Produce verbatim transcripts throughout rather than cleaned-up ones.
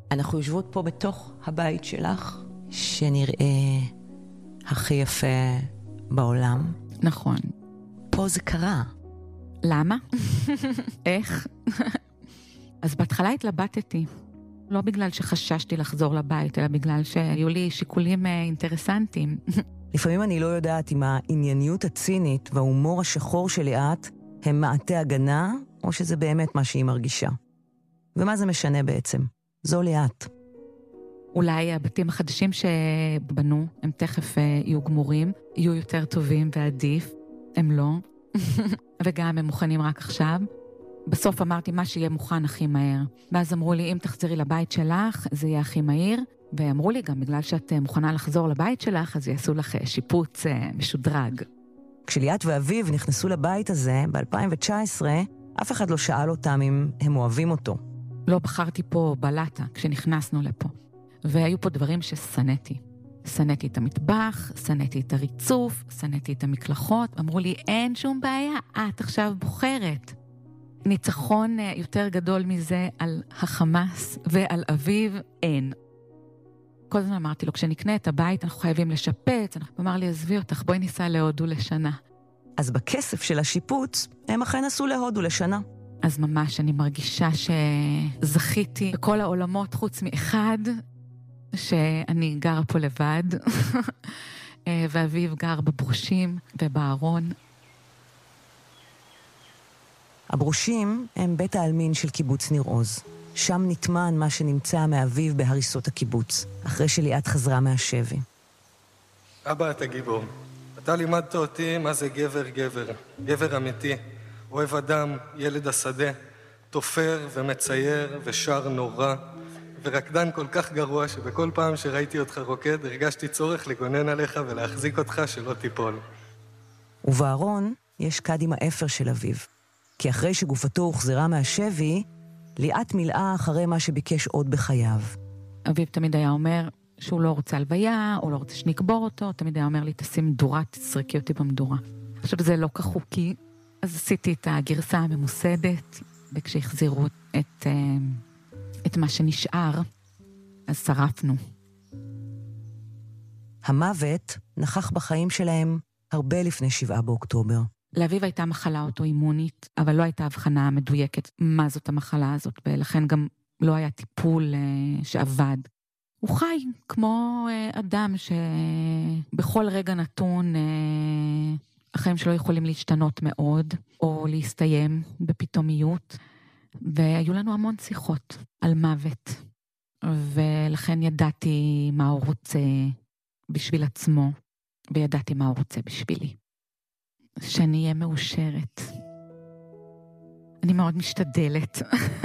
אנחנו יושבות פה בתוך הבית שלך, שנראה הכי יפה בעולם. נכון. פה זה קרה. למה? איך? אז בהתחלה התלבטתי. לא בגלל שחששתי לחזור לבית, אלא בגלל שהיו לי שיקולים אינטרסנטיים. לפעמים אני לא יודעת אם הענייניות הצינית וההומור השחור של ליאת הם מעטה הגנה, או שזה באמת מה שהיא מרגישה. ומה זה משנה בעצם? זו ליאת. אולי הבתים החדשים שבנו, הם תכף יהיו גמורים, יהיו יותר טובים ועדיף. הם לא. וגם הם מוכנים רק עכשיו. בסוף אמרתי מה שיהיה מוכן הכי מהר. ואז אמרו לי, אם תחזרי לבית שלך, זה יהיה הכי מהיר. ואמרו לי גם, בגלל שאת מוכנה לחזור לבית שלך, אז יעשו לך שיפוץ משודרג. כשליאת ואביב נכנסו לבית הזה, ב-אלפיים תשע עשרה, אף אחד לא שאל אותם אם הם אוהבים אותו. לא בחרתי פה בלטה כשנכנסנו לפה. והיו פה דברים שסנתי. סנתי את המטבח, סנתי את הריצוף, סנתי את המקלחות. אמרו לי, אין שום בעיה, את עכשיו בוחרת. ניצחון יותר גדול מזה על החמאס ועל אביב, אין. כל הזמן אמרתי לו, כשנקנה את הבית, אנחנו חייבים לשפץ. הוא אמר לי, עזבי אותך, בואי ניסע להודו לשנה. אז בכסף של השיפוץ, הם אכן עשו להודו לשנה. אז ממש אני מרגישה שזכיתי בכל העולמות חוץ מאחד, שאני גרה פה לבד, ואביב גר בברושים ובארון. הברושים הם בית העלמין של קיבוץ ניר עוז. שם נטמן מה שנמצא מאביב בהריסות הקיבוץ, אחרי שליאת חזרה מהשבי. אבא, אתה גיבור. אתה לימדת אותי מה זה גבר גבר, גבר אמיתי, אוהב אדם, ילד השדה, תופר ומצייר ושר נורא, ורקדן כל כך גרוע שבכל פעם שראיתי אותך רוקד, הרגשתי צורך לגונן עליך ולהחזיק אותך שלא תיפול. ובארון יש קד עם האפר של אביב, כי אחרי שגופתו הוחזרה מהשבי, ליאת מילאה אחרי מה שביקש עוד בחייו. אביב תמיד היה אומר שהוא לא רוצה הלוויה, או לא רוצה שנקבור אותו, תמיד היה אומר לי, תשים מדורה, תסרקי אותי במדורה. עכשיו זה לא כחוקי, אז עשיתי את הגרסה הממוסדת, וכשהחזירו את, את מה שנשאר, אז שרפנו. המוות נכח בחיים שלהם הרבה לפני שבעה באוקטובר. לאביב הייתה מחלה אוטואימונית, אבל לא הייתה הבחנה מדויקת מה זאת המחלה הזאת, ולכן גם לא היה טיפול שעבד. הוא חי כמו אדם שבכל רגע נתון החיים שלו יכולים להשתנות מאוד, או להסתיים בפתאומיות, והיו לנו המון שיחות על מוות, ולכן ידעתי מה הוא רוצה בשביל עצמו, וידעתי מה הוא רוצה בשבילי. שאני אהיה מאושרת. אני מאוד משתדלת.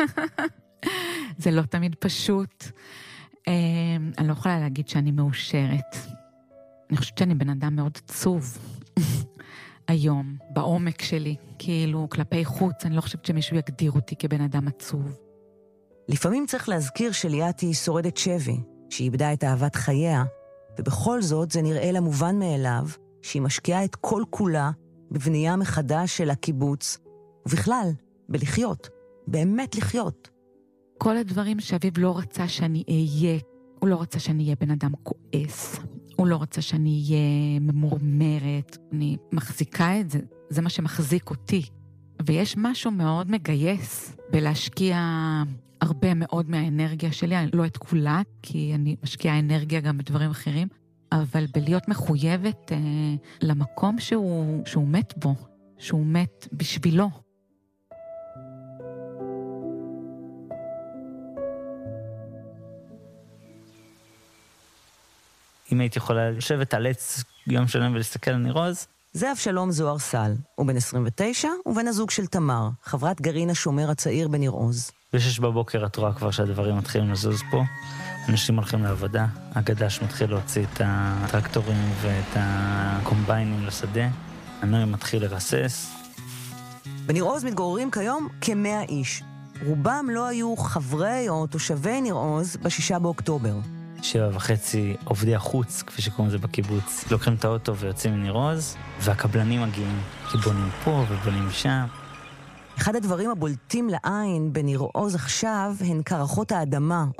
זה לא תמיד פשוט. אני לא יכולה להגיד שאני מאושרת. אני חושבת שאני בן אדם מאוד עצוב. היום, בעומק שלי, כאילו כלפי חוץ, אני לא חושבת שמישהו יגדיר אותי כבן אדם עצוב. לפעמים צריך להזכיר שליאת היא שורדת שבי, שהיא איבדה את אהבת חייה, ובכל זאת זה נראה לה מובן מאליו, שהיא משקיעה את כל כולה בבנייה מחדש של הקיבוץ, ובכלל, בלחיות, באמת לחיות. כל הדברים שאביב לא רצה שאני אהיה, הוא לא רצה שאני אהיה בן אדם כועס, הוא לא רצה שאני אהיה ממורמרת, אני מחזיקה את זה, זה מה שמחזיק אותי. ויש משהו מאוד מגייס בלהשקיע הרבה מאוד מהאנרגיה שלי, לא את כולה, כי אני משקיעה אנרגיה גם בדברים אחרים, אבל בלהיות מחויבת אה, למקום שהוא, שהוא מת בו, שהוא מת בשבילו. אם היית יכולה לשבת על עץ יום שלם ולהסתכל על ניר עוז? זה אבשלום זוהר סל, הוא בן עשרים ותשע ובן הזוג של תמר, חברת גרעין השומר הצעיר בניר עוז. בשש בבוקר את רואה כבר שהדברים מתחילים לזוז פה. אנשים הולכים לעבודה, הגדש מתחיל להוציא את הטרקטורים ואת הקומביינים לשדה, הנוי מתחיל לרסס. בניר עוז מתגוררים כיום כמאה איש. רובם לא היו חברי או תושבי ניר עוז בשישה באוקטובר. שבע וחצי עובדי החוץ, כפי שקוראים לזה בקיבוץ, לוקחים את האוטו ויוצאים מניר עוז, והקבלנים מגיעים, כי בונים פה ובונים שם. אחד הדברים הבולטים לעין בניר עוז עכשיו הן קרחות האדמה,